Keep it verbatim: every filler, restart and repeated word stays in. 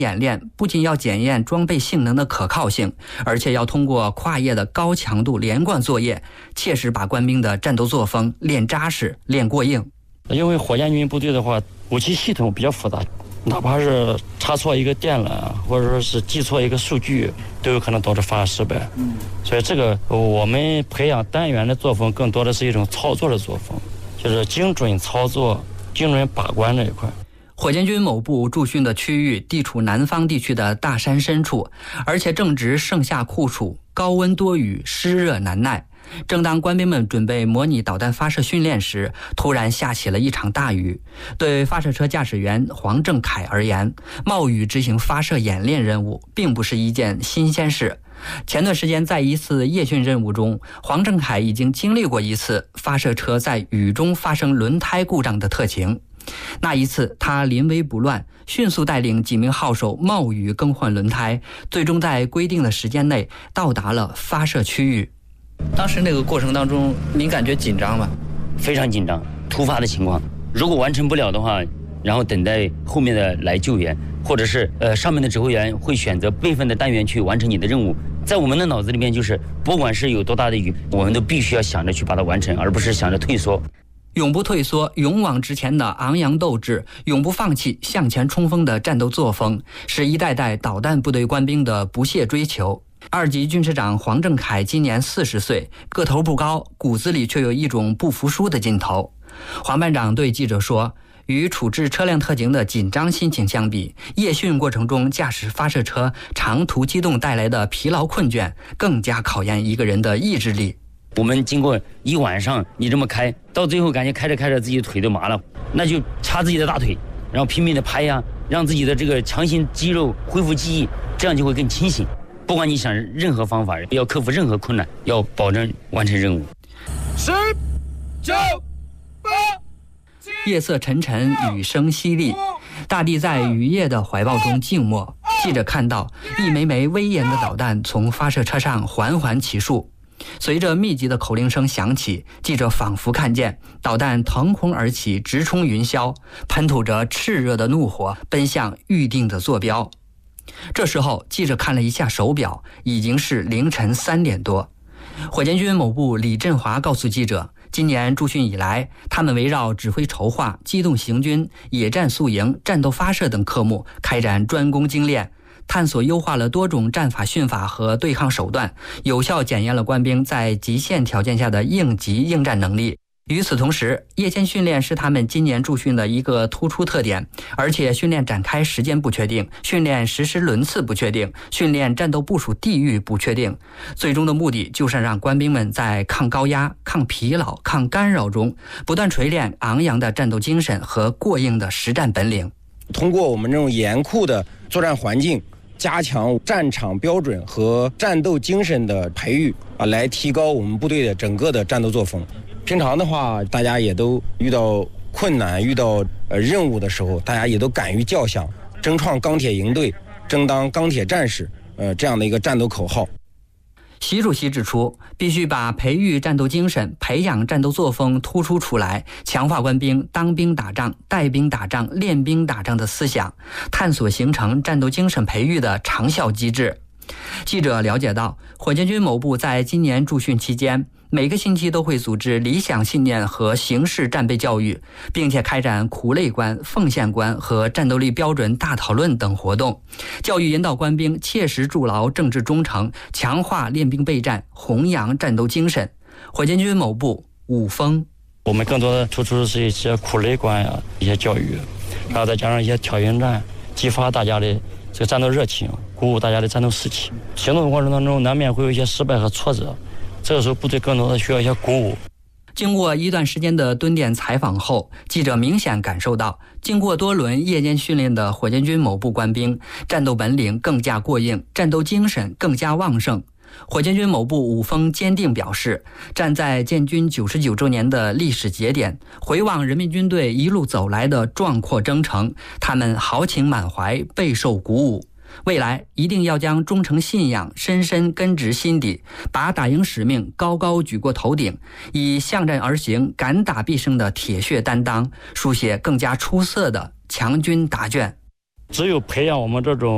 演练不仅要检验装备性能的可靠性，而且要通过跨夜的高强度连贯作业，切实把官兵的战斗作风练扎实、练过硬。 因为火箭军部队的话，武器系统比较复杂，哪怕是插错一个电缆，或者说是记错一个数据，都有可能导致发射失败。嗯，所以这个我们培养单元的作风，更多的是一种操作的作风，就是精准操作、精准把关这一块。 火箭军某部驻训的区域地处南方地区的大山深处，而且正值盛夏酷暑，高温多雨，湿热难耐。正当官兵们准备模拟导弹发射训练时，突然下起了一场大雨。对发射车驾驶员黄正凯而言，冒雨执行发射演练任务并不是一件新鲜事。前段时间在一次夜训任务中，黄正凯已经经历过一次发射车在雨中发生轮胎故障的特情。那一次他临危不乱，迅速带领几名号手冒雨更换轮胎，最终在规定的时间内到达了发射区域。当时那个过程当中，您感觉紧张吗？ 非常紧张，突发的情况，如果完成不了的话，然后等待后面的来救援，或者是呃上面的指挥员会选择备份的单元去完成你的任务。在我们的脑子里面，就是不管是有多大的雨，我们都必须要想着去把它完成，而不是想着退缩。 永不退缩、勇往直前的昂扬斗志，永不放弃向前冲锋的战斗作风，是一代代导弹部队官兵的不懈追求。二级军师长黄正凯今年四十岁，个头不高，骨子里却有一种不服输的劲头。黄班长对记者说，与处置车辆特警的紧张心情相比，夜训过程中驾驶发射车长途机动带来的疲劳困倦，更加考验一个人的意志力。 我们经过一晚上你这么开，到最后感觉开着开着自己的腿都麻了，那就掐自己的大腿，然后拼命的拍呀，让自己的这个强行肌肉恢复记忆，这样就会更清醒。不管你想任何方法，要克服任何困难，要保证完成任务。 十、九、八、 夜色沉沉，雨声淅沥，大地在雨夜的怀抱中静默。记者看到一枚枚威严的导弹从发射车上缓缓起束，随着密集的口令声响起，记者仿佛看见导弹腾空而起，直冲云霄，喷吐着炽热的怒火，奔向预定的坐标。这时候，记者看了一下手表，已经是凌晨三点多。火箭军某部李振华告诉记者，今年驻训以来，他们围绕指挥筹划、机动行军、野战宿营、战斗发射等科目开展专攻精练，探索优化了多种战法训法和对抗手段，有效检验了官兵在极限条件下的应急应战能力。与此同时，夜间训练是他们今年驻训的一个突出特点，而且训练展开时间不确定，训练实施轮次不确定，训练战斗部署地域不确定。最终的目的就是让官兵们在抗高压、抗疲劳、抗干扰中，不断锤炼昂扬的战斗精神和过硬的实战本领。 通过我们这种严酷的作战环境，加强战场标准和战斗精神的培育啊，来提高我们部队的整个的战斗作风。平常的话，大家也都遇到困难、遇到呃任务的时候，大家也都敢于叫响，争创钢铁营队，争当钢铁战士，呃，这样的一个战斗口号。 习主席指出，必须把培育战斗精神、培养战斗作风突出出来，强化官兵当兵打仗、带兵打仗、练兵打仗的思想，探索形成战斗精神培育的长效机制。记者了解到，火箭军某部在今年驻训期间，每个星期都会组织理想信念和形式战备教育，并且开展苦累观、奉献观和战斗力标准大讨论等活动，教育引导官兵切实筑牢政治忠诚，强化练兵备战，弘扬战斗精神。火箭军某部武锋， 我们更多的突出的是一些苦累观呀，一些教育，然后再加上一些挑衅战，激发大家的这个战斗热情，鼓舞大家的战斗士气。行动过程当中难免会有一些失败和挫折，这个时候部队更多的需要一些鼓舞。 经过一段时间的蹲点采访后，记者明显感受到，经过多轮夜间训练的火箭军某部官兵，战斗本领更加过硬，战斗精神更加旺盛。火箭军某部武锋坚定表示，站在建军九十九周年的历史节点，回望人民军队一路走来的壮阔征程，他们豪情满怀，备受鼓舞。未来一定要将忠诚信仰深深根植心底，把打赢使命高高举过头顶，以向战而行、敢打必胜的铁血担当，书写更加出色的强军答卷。 只有培养我们这种